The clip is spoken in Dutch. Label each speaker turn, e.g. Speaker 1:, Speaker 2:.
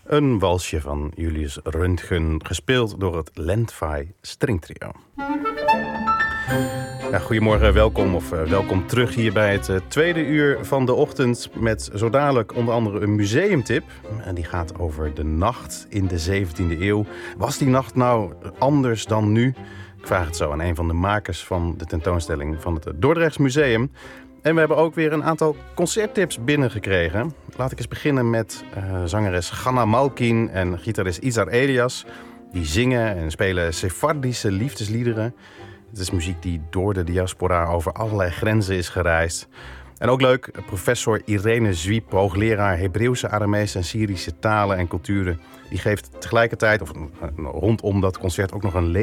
Speaker 1: Een walsje van Julius Röntgen, gespeeld door het Lendvai Stringtrio. Ja, goedemorgen, welkom terug hier bij het tweede uur van de ochtend met zo dadelijk onder andere een museumtip. En die gaat over de nacht in de 17e eeuw. Was die nacht nou anders dan nu? Ik vraag het zo aan een van de makers van de tentoonstelling van het Dordrechts Museum. En we hebben ook weer een aantal concerttips binnengekregen. Laat ik eens beginnen met zangeres Ganna Malkin en gitarist Izar Elias. Die zingen en spelen Sefardische liefdesliederen. Het is muziek die door de diaspora over allerlei grenzen is gereisd. En ook leuk, professor Irene Zwiep, hoogleraar Hebreeuwse, Aramese en Syrische talen en culturen. Die geeft tegelijkertijd, of rondom dat concert, ook nog een